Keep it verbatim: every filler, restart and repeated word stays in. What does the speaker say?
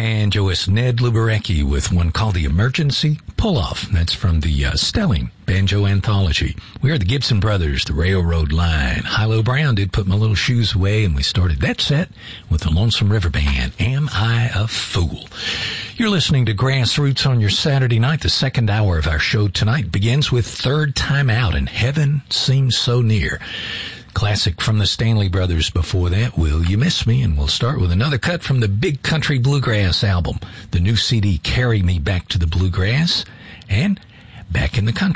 banjoist Ned Luberecki with one called The Emergency Pull-Off. That's from the uh, Stelling Banjo Anthology. We are the Gibson Brothers, the Railroad Line. Hilo Brown did Put My Little Shoes Away, and we started that set with the Lonesome River Band, Am I a Fool? You're listening to Grassroots on your Saturday night. The second hour of our show tonight begins with Third Time Out and Heaven Seems So Near. Classic from the Stanley Brothers before that, Will You Miss Me? And we'll start with another cut from the Big Country Bluegrass album, the new C D, Carry Me Back to the Bluegrass, and Back in the Country.